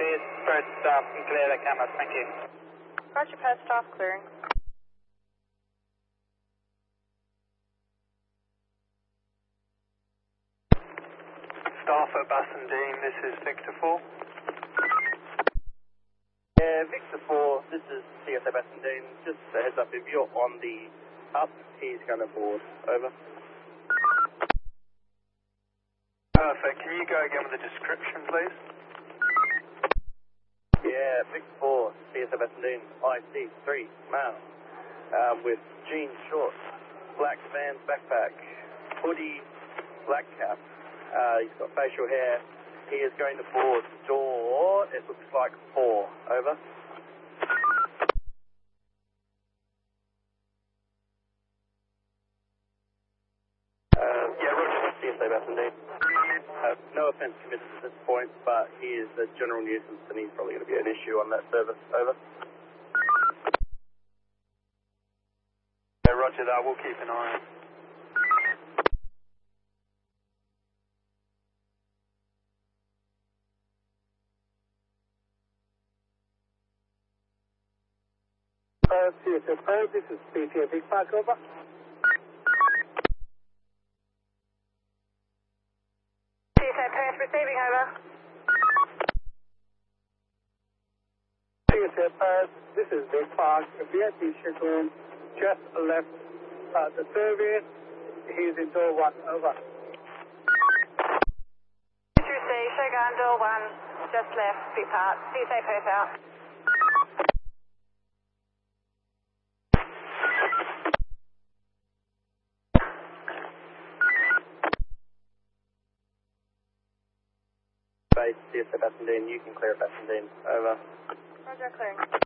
cleared. First staff can clear the cameras, thank you. Roger, first staff clearing. Staff at Bassendean, this is Victor 4. Yeah, Victor 4, this is CSA Bassendean. Just a heads up, if you're on the up, he's going to board. Over. Perfect. Can you go again with the description, please? Yeah, Victor 4, CSA Bassendean, IC3, male, with jeans, shorts, black Vans backpack, hoodie, black cap. He's got facial hair. He is going to board door, it looks like 4. Over. Yeah, Roger, CSA Bassendean. No offence committed at this point, but he is a general nuisance and he's probably going to be an issue on that service. Over. Yeah, roger that, we'll keep an eye on. CSA Perth, this is PTA Big Park, over. CSA Perth receiving, over. CSA Perth, this is Big Park, VIP schedule, just left the survey. He's in door 1, over. Andrew C, Shogun, door 1, just left, Big Park. CSA Perth out. Base, CSA Bassendean, you can clear Bassendean. Over. Roger, clearing.